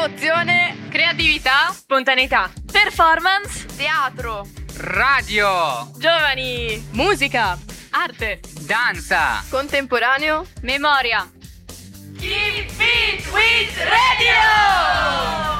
Emozione, creatività, spontaneità, performance, teatro, radio, giovani, musica, arte, danza, contemporaneo, memoria. Keep Fit with Radio!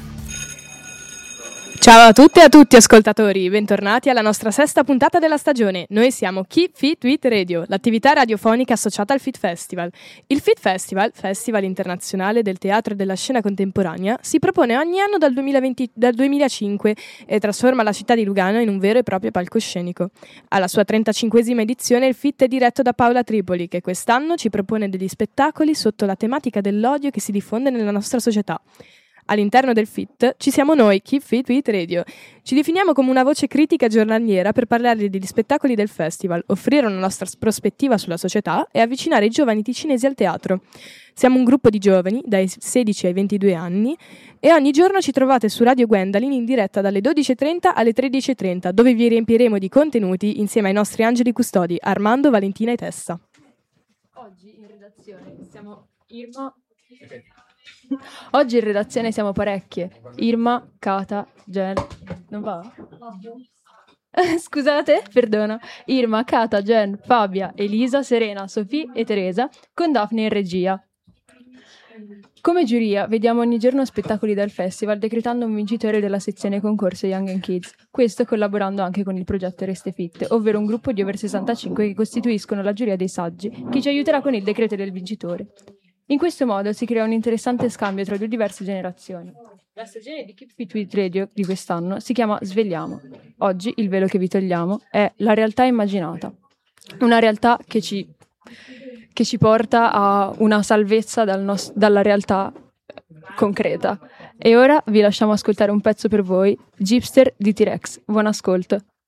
Ciao a tutte e a tutti ascoltatori, bentornati alla nostra sesta puntata della stagione. Noi siamo Keep Fit with Radio, l'attività radiofonica associata al Fit Festival. Il Fit Festival, festival internazionale del teatro e della scena contemporanea, si propone ogni anno dal 2005 e trasforma la città di Lugano in un vero e proprio palcoscenico. Alla sua 35esima edizione il Fit è diretto da Paola Tripoli, che quest'anno ci propone degli spettacoli sotto la tematica dell'odio che si diffonde nella nostra società. All'interno del FIT ci siamo noi, Keep Fit with Radio. Ci definiamo come una voce critica giornaliera per parlare degli spettacoli del festival, offrire una nostra prospettiva sulla società e avvicinare i giovani ticinesi al teatro. Siamo un gruppo di giovani, dai 16 ai 22 anni, e ogni giorno ci trovate su Radio Gwendalin in diretta dalle 12.30 alle 13.30, dove vi riempiremo di contenuti insieme ai nostri angeli custodi, Armando, Valentina e Tessa. Oggi in redazione siamo Oggi in redazione siamo parecchie. Irma, Cata, Gen... Non va? Scusate, perdono. Irma, Cata, Gen, Fabia, Elisa, Serena, Sofì e Teresa, con Daphne in regia. Come giuria vediamo ogni giorno spettacoli del festival, decretando un vincitore della sezione concorso Young and Kids. Questo collaborando anche con il progetto Reste Fit, ovvero un gruppo di over 65 che costituiscono la giuria dei saggi, che ci aiuterà con il decreto del vincitore. In questo modo si crea un interessante scambio tra due diverse generazioni. La stagione di Keep Fit with Radio di quest'anno si chiama Svegliamo. Oggi il velo che vi togliamo è la realtà immaginata. Una realtà che ci porta a una salvezza dalla realtà concreta. E ora vi lasciamo ascoltare un pezzo per voi, Gypster di T-Rex. Buon ascolto.